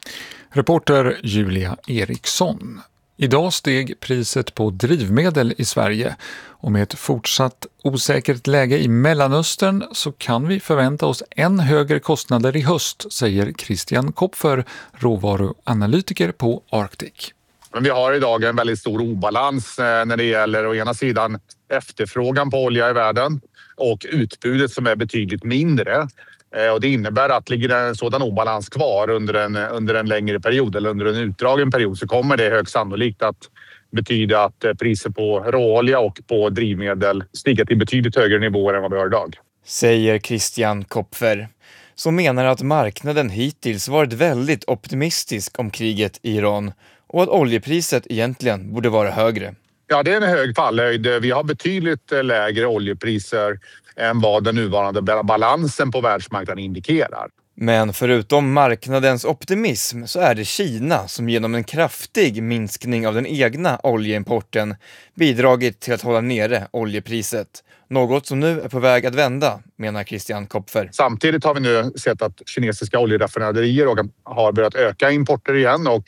Reporter Julia Eriksson. Idag steg priset på drivmedel i Sverige och med ett fortsatt osäkert läge i Mellanöstern så kan vi förvänta oss än högre kostnader i höst, säger Christian Kopfer, råvaruanalytiker på Arctic. Men vi har idag en väldigt stor obalans när det gäller å ena sidan efterfrågan på olja i världen och utbudet som är betydligt mindre. Och det innebär att ligger det en sådan obalans kvar under en längre period eller under en utdragen period så kommer det högst sannolikt att betyda att priser på råolja och på drivmedel stiger till betydligt högre nivåer än vad vi har idag. Säger Christian Kopfer, som menar att marknaden hittills varit väldigt optimistisk om kriget i Iran och att oljepriset egentligen borde vara högre. Ja, det är en hög fallhöjd. Vi har betydligt lägre oljepriser än vad den nuvarande balansen på världsmarknaden indikerar. Men förutom marknadens optimism så är det Kina som genom en kraftig minskning av den egna oljeimporten bidragit till att hålla nere oljepriset. Något som nu är på väg att vända, menar Christian Kopfer. Samtidigt har vi nu sett att kinesiska oljeraffinaderier har börjat öka importer igen och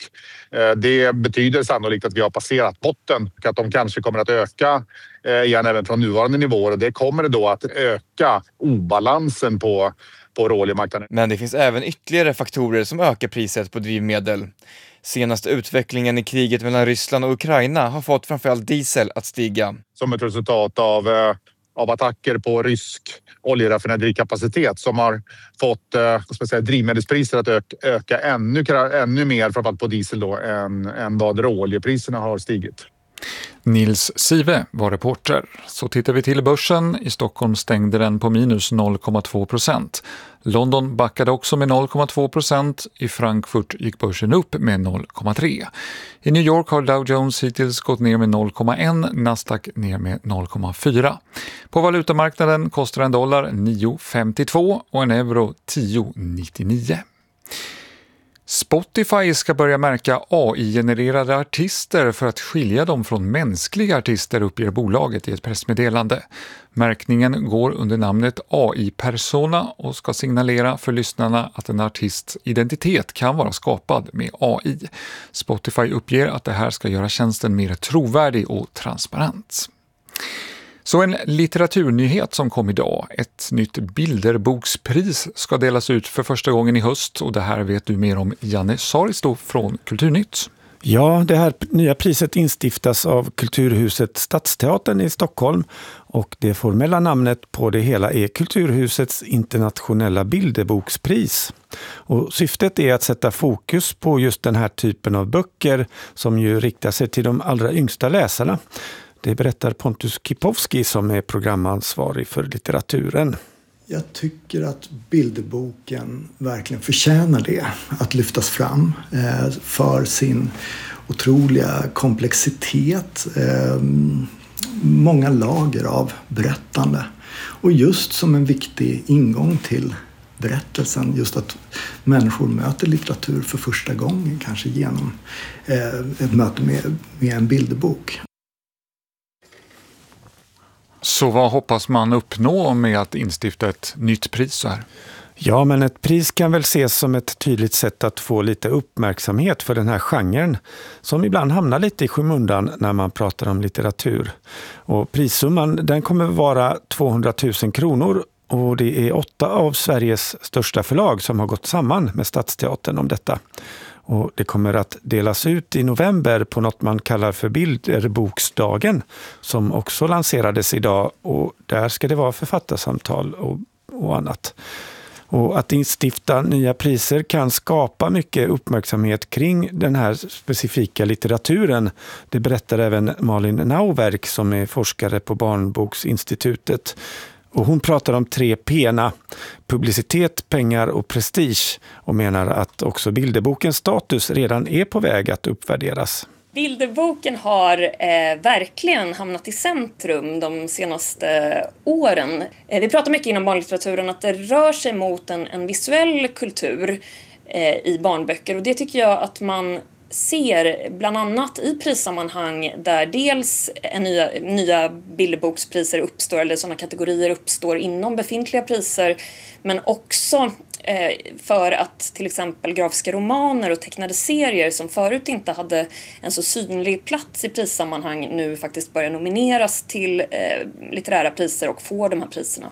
det betyder sannolikt att vi har passerat botten och att de kanske kommer att öka igen även från nuvarande nivåer och det kommer då att öka obalansen på råoljemarknaden. Men det finns även ytterligare faktorer som ökar priset på drivmedel. Senaste utvecklingen i kriget mellan Ryssland och Ukraina har fått framförallt diesel att stiga. Som ett resultat av attacker på rysk oljeraffinaderikapacitet som har fått drivmedelspriser att öka ännu mer framförallt på diesel då, än vad råoljepriserna har stigit. Nils Sive var reporter. Så tittar vi till börsen. I Stockholm stängde den på minus 0,2%. London backade också med 0,2%. I Frankfurt gick börsen upp med 0,3%. I New York har Dow Jones hittills gått ner med 0,1%. Nasdaq ner med 0,4%. På valutamarknaden kostar en dollar 9,52 och en euro 10,99. Spotify ska börja märka AI-genererade artister för att skilja dem från mänskliga artister, uppger bolaget i ett pressmeddelande. Märkningen går under namnet AI-persona och ska signalera för lyssnarna att en artists identitet kan vara skapad med AI. Spotify uppger att det här ska göra tjänsten mer trovärdig och transparent. Så en litteraturnyhet som kom idag. Ett nytt bilderbokspris ska delas ut för första gången i höst och det här vet du mer om Janne Saristo från Kulturnytt. Ja, det här nya priset instiftas av Kulturhuset Stadsteatern i Stockholm och det formella namnet på det hela är Kulturhusets internationella bilderbokspris. Och syftet är att sätta fokus på just den här typen av böcker som ju riktar sig till de allra yngsta läsarna. Det berättar Pontus Kipowski som är programansvarig för litteraturen. Jag tycker att bilderboken verkligen förtjänar det, att lyftas fram för sin otroliga komplexitet, många lager av berättande och just som en viktig ingång till berättelsen, just att människor möter litteratur för första gången, kanske genom ett möte med en bilderbok. Så vad hoppas man uppnå med att instifta ett nytt pris här? Ja, men ett pris kan väl ses som ett tydligt sätt att få lite uppmärksamhet för den här genren som ibland hamnar lite i skymundan när man pratar om litteratur. Och prissumman den kommer vara 200 000 kronor och det är 8 av Sveriges största förlag som har gått samman med Stadsteatern om detta. Och det kommer att delas ut i november på något man kallar för bilderboksdagen som också lanserades idag och där ska det vara författarsamtal och annat. Och att instifta nya priser kan skapa mycket uppmärksamhet kring den här specifika litteraturen. Det berättar även Malin Nauwerk som är forskare på Barnboksinstitutet. Och hon pratar om 3 P:na, publicitet, pengar och prestige och menar att också bilderbokens status redan är på väg att uppvärderas. Bilderboken har verkligen hamnat i centrum de senaste åren. Vi pratar mycket inom barnlitteraturen att det rör sig mot en visuell kultur i barnböcker och det tycker jag att man ser bland annat i prissammanhang där dels nya bilderbokspriser uppstår eller sådana kategorier uppstår inom befintliga priser men också för att till exempel grafiska romaner och tecknade serier som förut inte hade en så synlig plats i prissammanhang nu faktiskt börjar nomineras till litterära priser och får de här priserna.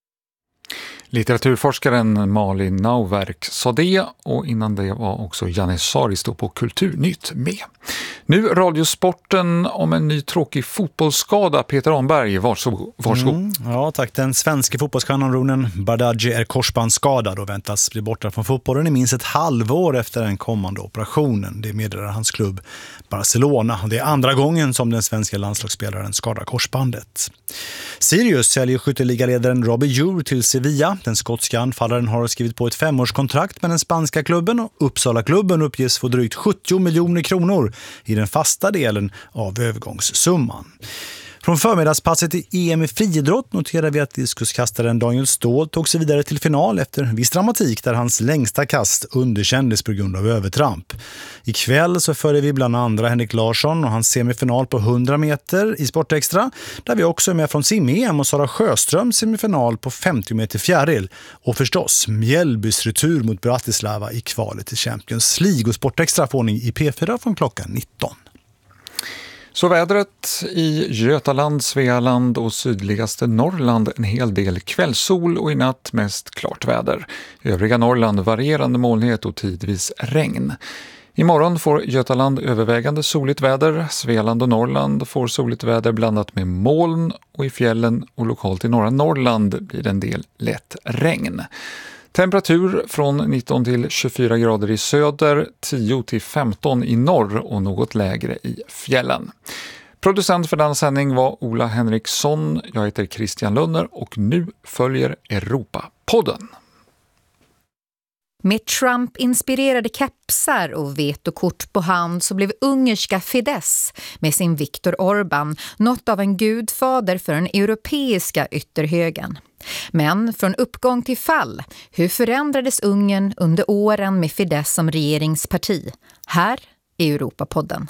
Litteraturforskaren Malin Nauwerk sa det och innan det var också Janne Saristo på Kulturnytt med. Nu radiosporten om en ny tråkig fotbollsskada. Peter Ahnberg, varsågod. Ja tack, den svenska fotbollskanonen Bardghji är korsbandsskadad och väntas bli borta från fotbollen i minst ett halvår efter den kommande operationen. Det meddelar hans klubb Barcelona. Det är andra gången som den svenska landslagsspelaren skadar korsbandet. Sirius säljer skytteligaledaren Robbie Eure till Sevilla. Den skotska anfallaren har skrivit på ett 5-årskontrakt med den spanska klubben och Uppsala-klubben uppges få drygt 70 miljoner kronor i den fasta delen av övergångssumman. Från förmiddagspasset i EM i friidrott noterar vi att diskuskastaren Daniel Ståhl tog sig vidare till final efter viss dramatik där hans längsta kast underkändes på grund av övertramp. Ikväll så följer vi bland andra Henrik Larsson och hans semifinal på 100 meter i Sportextra där vi också är med från sim-EM och Sara Sjöströms semifinal på 50 meter fjäril och förstås Mjällbys retur mot Bratislava i kvalet till Champions League och Sportextra får ni i P4 från klockan 19. Så vädret i Götaland, Svealand och sydligaste Norrland en hel del kvällssol och i natt mest klart väder. Övriga Norrland varierande molnighet och tidvis regn. Imorgon får Götaland övervägande soligt väder, Svealand och Norrland får soligt väder blandat med moln och i fjällen och lokalt i norra Norrland blir det en del lätt regn. Temperatur från 19 till 24 grader i söder, 10 till 15 i norr och något lägre i fjällen. Producent för denna sändning var Ola Henriksson, jag heter Christian Lönner och nu följer Europa-podden. Med Trump-inspirerade kepsar och vetokort på hand så blev ungerska Fidesz med sin Viktor Orbán något av en gudfader för den europeiska ytterhögen. Men från uppgång till fall, hur förändrades Ungern under åren med Fidesz som regeringsparti? Här är Europa-podden.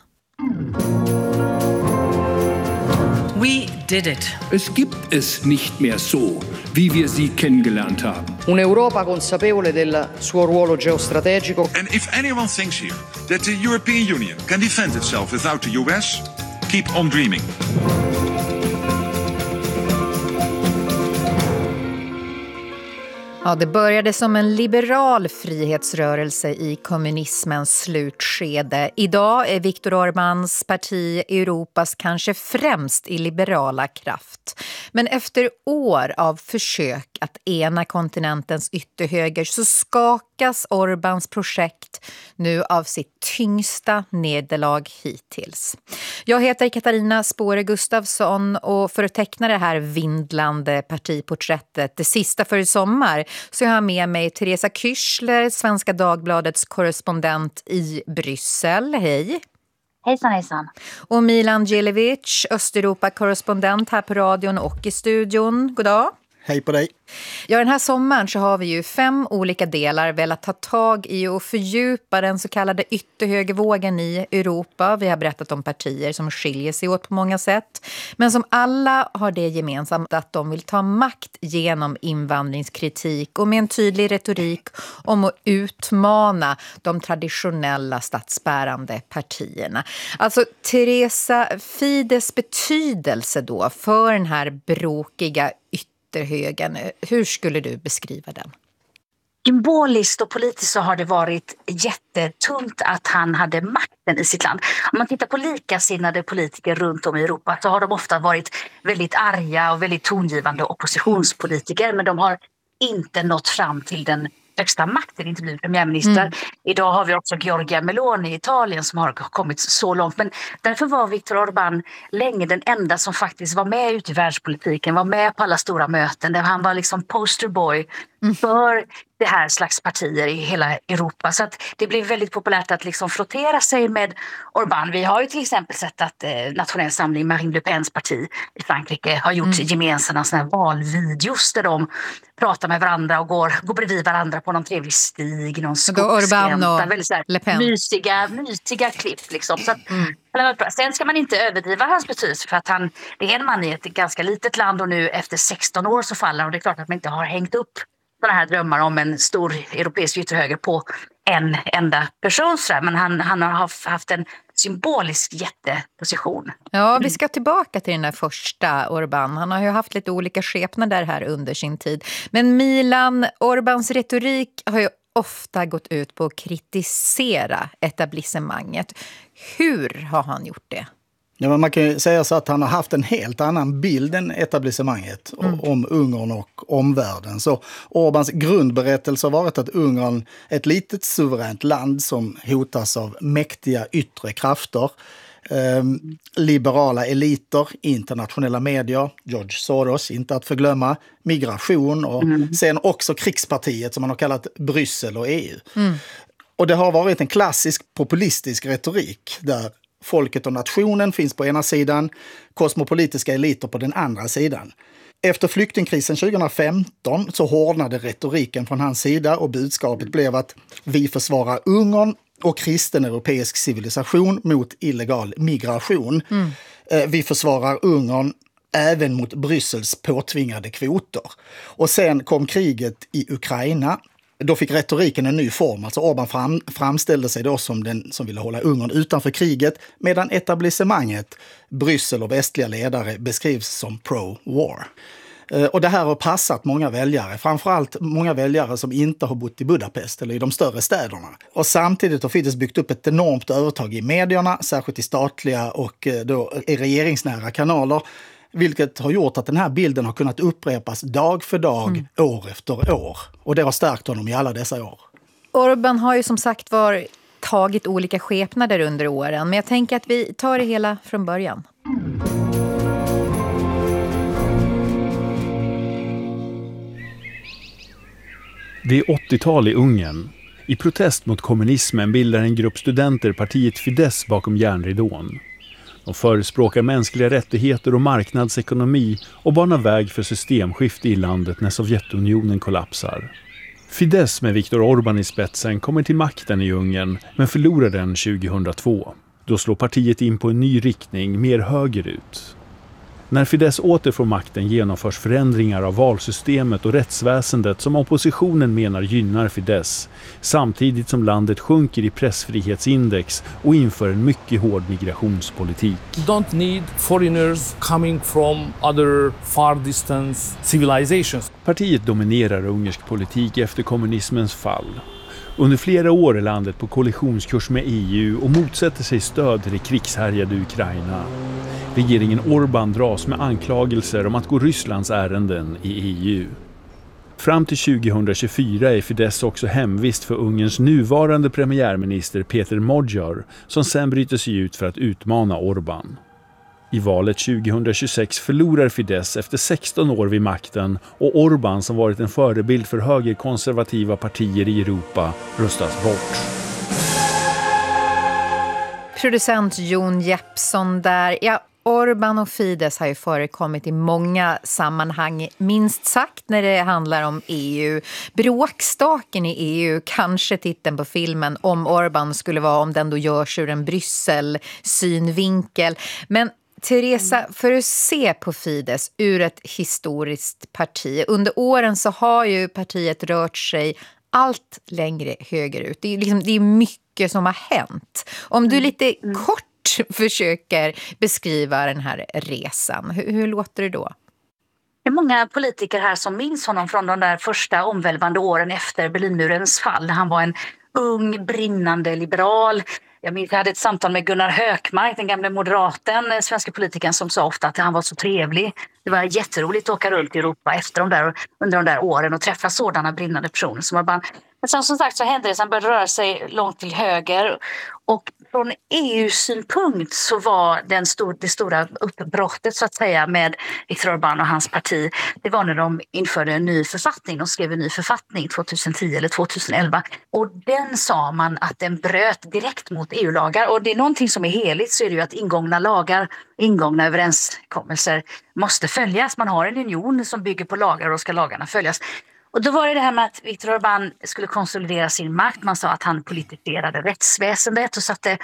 We did it. Es gibt es nicht mehr so, wie wir sie kennengelernt haben. Un'Europa consapevole del suo ruolo geostrategico. And if anyone thinks here that the European Union can defend itself without the US, keep on dreaming. Ja, det började som en liberal frihetsrörelse i kommunismens slutskede. Idag är Viktor Orbáns parti Europas kanske främst i liberala kraft. Men efter år av försök att ena kontinentens ytterhöger så skakas Orbáns projekt nu av sitt tyngsta nederlag hittills. Jag heter Katarina Spåre Gustafsson och för att teckna det här vindlande partiporträttet, det sista för i sommar, så jag har med mig Teresa Kyschler, Svenska Dagbladets korrespondent i Bryssel. Hej! Hejsan, hejsan. Och Milan Djelevic, Östeuropa-korrespondent här på radion och i studion. God dag. Hej på dig. Ja, den här sommaren så har vi ju 5 olika delar velat ta tag i och fördjupa den så kallade ytterhögervågen i Europa. Vi har berättat om partier som skiljer sig åt på många sätt, men som alla har det gemensamt att de vill ta makt genom invandringskritik och med en tydlig retorik om att utmana de traditionella statsbärande partierna. Alltså Teresa, Fidesz betydelse då för den här brokiga ytterhögern, hur skulle du beskriva den? Symboliskt och politiskt så har det varit jättetungt att han hade makten i sitt land. Om man tittar på likasinnade politiker runt om i Europa så har de ofta varit väldigt arga och väldigt tongivande oppositionspolitiker, men de har inte nått fram till den högsta makten, inte blivit premiärminister. Idag har vi också Giorgia Meloni i Italien som har kommit så långt. Men därför var Viktor Orbán länge den enda som faktiskt var med ute i världspolitiken, var med på alla stora möten. Där han var liksom posterboy för det här slags partier i hela Europa. Så att det blev väldigt populärt att liksom frottera sig med Orbán. Vi har ju till exempel sett att Nationell samling, Marine Le Pens parti i Frankrike, har gjort gemensamma såna här valvideos där de pratar med varandra och går bredvid varandra på någon trevlig stig, någon skogsglänta. Väldigt så här mysiga klipp liksom. Så att, sen ska man inte överdriva hans betydelse för att det är en man i ett ganska litet land och nu efter 16 år så faller, och det är klart att man inte har hängt upp sådana här drömmar om en stor europeisk ytterhöger på en enda person. Men han har haft en symbolisk jätteposition. Ja, vi ska tillbaka till den där första Orbán. Han har ju haft lite olika skepnader här under sin tid. Men Milan, Orbáns retorik har ju ofta gått ut på att kritisera etablissemanget. Hur har han gjort det? Ja, men man kan ju säga så att han har haft en helt annan bild än etablissemanget om Ungern och omvärlden. Så Orbáns grundberättelse har varit att Ungern är ett litet suveränt land som hotas av mäktiga yttre krafter. Liberala eliter, internationella medier, George Soros, inte att förglömma, migration och sen också krigspartiet som man har kallat Bryssel och EU. Och det har varit en klassisk populistisk retorik där folket och nationen finns på ena sidan, kosmopolitiska eliter på den andra sidan. Efter flyktingkrisen 2015 så hårdnade retoriken från hans sida och budskapet blev att vi försvarar Ungern och kristen europeisk civilisation mot illegal migration. Vi försvarar Ungern även mot Bryssels påtvingade kvoter. Och sen kom kriget i Ukraina. Då fick retoriken en ny form. Alltså Orbán framställde sig då som den som ville hålla Ungern utanför kriget, medan etablissemanget, Bryssel och västliga ledare beskrivs som pro-war. Och det här har passat många väljare, framförallt många väljare som inte har bott i Budapest eller i de större städerna. Och samtidigt har Fidesz byggt upp ett enormt övertag i medierna, särskilt i statliga och då i regeringsnära kanaler, vilket har gjort att den här bilden har kunnat upprepas dag för dag, år efter år. Och det har stärkt honom i alla dessa år. Orbán har ju som sagt tagit olika skepnader under åren, men jag tänker att vi tar det hela från början. Det är 80-tal i Ungern. I protest mot kommunismen bildar en grupp studenter partiet Fidesz bakom järnridån. De förespråkar mänskliga rättigheter och marknadsekonomi och banar väg för systemskifte i landet när Sovjetunionen kollapsar. Fidesz med Viktor Orbán i spetsen kommer till makten i Ungern men förlorar den 2002. Då slår partiet in på en ny riktning mer högerut. När Fidesz åter får makten genomförs förändringar av valsystemet och rättsväsendet som oppositionen menar gynnar Fidesz, samtidigt som landet sjunker i pressfrihetsindex och inför en mycket hård migrationspolitik. Don't need foreigners coming from other far distance civilizations. Partiet dominerar ungersk politik efter kommunismens fall. Under flera år är landet på kollisionskurs med EU och motsätter sig stöd till det krigshärjade Ukraina. Regeringen Orbán dras med anklagelser om att gå Rysslands ärenden i EU. Fram till 2024 är Fidesz också hemvist för Ungerns nuvarande premiärminister Peter Magyar, som sen bryter sig ut för att utmana Orbán. I valet 2026 förlorar Fidesz efter 16 år vid makten och Orbán, som varit en förebild för högerkonservativa partier i Europa, röstas bort. Producent Jon Jeppsson där. Ja, Orbán och Fidesz har ju förekommit i många sammanhang, minst sagt när det handlar om EU. Bråkstaken i EU, kanske titeln på filmen om Orbán skulle vara om den då görs ur en Bryssel-synvinkel. Men Teresa, för att se på Fidesz ur ett historiskt parti. Under åren så har ju partiet rört sig allt längre högerut. Det är mycket som har hänt. Om du lite kort försöker beskriva den här resan, hur låter det då? Det är många politiker här som minns honom från de där första omvälvande åren efter Berlinmurens fall. Han var en ung, brinnande liberal. Jag hade ett samtal med Gunnar Hökmark, den gamla moderaten, svenska politikern, som sa ofta att han var så trevlig. Det var jätteroligt att åka runt i Europa under de där åren och träffa sådana brinnande personer som Orbán. Men som sagt så hände det, han började röra sig långt till höger. Och från EU-synpunkt så var det stora uppbrottet så att säga med Viktor Orbán och hans parti, det var när de införde en ny författning. De skrev en ny författning 2010 eller 2011. Och den sa man att den bröt direkt mot EU-lagar. Och det är någonting som är heligt, så är det ju att ingångna överenskommelser måste följas. Man har en union som bygger på lagar och ska lagarna följas. Och då var det här med att Viktor Orbán skulle konsolidera sin makt. Man sa att han politiserade rättsväsendet och satte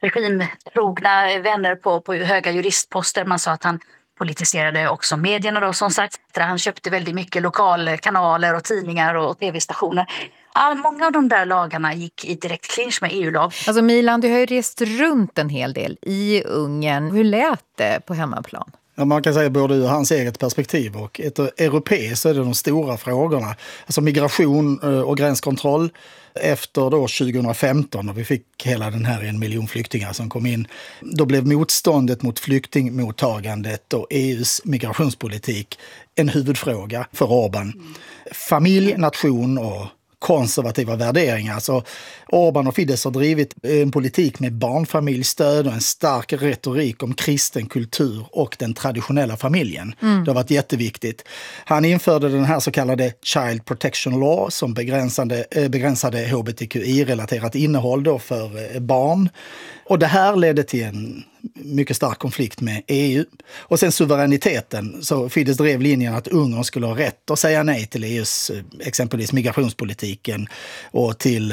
regimtrogna vänner på höga juristposter. Man sa att han politiserade också medierna då, som sagt. Han köpte väldigt mycket lokalkanaler och tidningar och tv-stationer. Många av de där lagarna gick i direkt clinch med EU-lag. Alltså Milan, du har ju rest runt en hel del i Ungern. Hur lät det på hemmaplan? Ja, man kan säga både ur hans eget perspektiv och ett europeiskt är det de stora frågorna. Alltså migration och gränskontroll. Efter då 2015 när vi fick hela den här 1 miljon flyktingar som kom in, då blev motståndet mot flyktingmottagandet och EUs migrationspolitik en huvudfråga för Orbán. Familj, nation och konservativa värderingar. Alltså, Orbán och Fidesz har drivit en politik med barnfamiljstöd och en stark retorik om kristen kultur och den traditionella familjen. Det har varit jätteviktigt. Han införde den här så kallade Child Protection Law som begränsade hbtqi-relaterat innehåll då för barn. Och det här ledde till en mycket stark konflikt med EU. Och sen suveräniteten, så Fidesz drev linjen att Ungern skulle ha rätt att säga nej till EUs exempelvis migrationspolitiken och till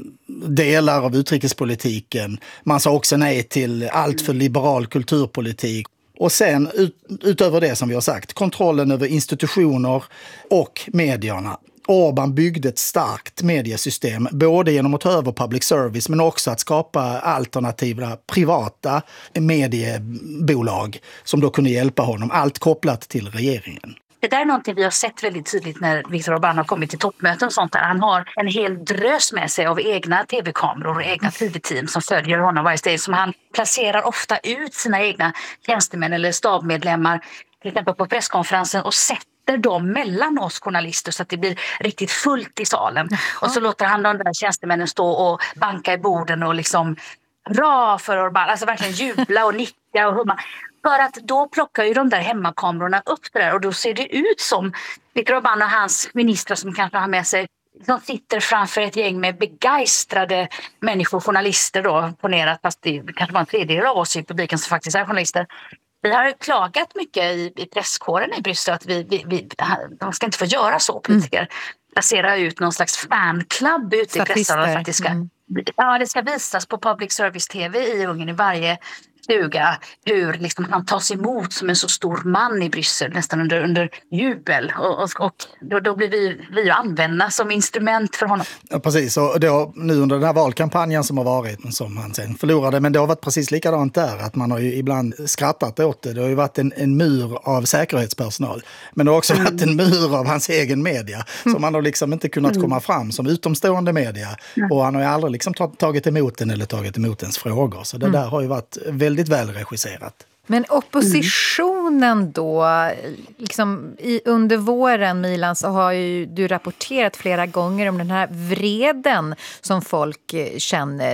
delar av utrikespolitiken. Man sa också nej till allt för liberal kulturpolitik. Och sen utöver det som vi har sagt, kontrollen över institutioner och medierna. Orbán byggde ett starkt mediesystem, både genom att ta över public service men också att skapa alternativa privata mediebolag som då kunde hjälpa honom, allt kopplat till regeringen. Det där är någonting vi har sett väldigt tydligt när Viktor Orbán har kommit till toppmöten och sånt där. Han har en hel drös med sig av egna tv-kameror och egna tv-team som följer honom varje steg. Som han placerar ofta ut sina egna tjänstemän eller stabmedlemmar, till exempel på presskonferensen, och sätter dem mellan oss journalister så att det blir riktigt fullt i salen. Och så låter han de där tjänstemännen stå och banka i borden och liksom bra för Orbán, alltså verkligen jubla och nicka och humma. För att då plockar ju de där hemmakamerorna upp det där och då ser det ut som Viktor Orbán och hans ministrar som kanske har med sig, som sitter framför ett gäng med begeistrade människor, journalister då, ponerat, fast det kanske var en tredjedel av oss i publiken som faktiskt är journalister. Vi har klagat mycket i presskåren i Bryssel att de ska inte få göra så, politiker. Placera ut någon slags fanclub ute i pressen. Det ska visas på public service tv i Ungern i varje stuga hur liksom han tas emot som en så stor man i Bryssel, nästan under jubel. Och då blir vi ju använda som instrument för honom. Ja, precis, och då, nu under den här valkampanjen som har varit, som han sen förlorade, men det har varit precis likadant där, att man har ju ibland skrattat åt det. Det har ju varit en mur av säkerhetspersonal, men det har också varit en mur av hans egen media, som han har liksom inte kunnat komma fram som utomstående media. Och han har ju aldrig liksom tagit emot den eller tagit emot ens frågor. Så det där har ju varit väldigt väl regisserat. Men oppositionen då, liksom under våren, Milan, så har ju du rapporterat flera gånger om den här vreden som folk känner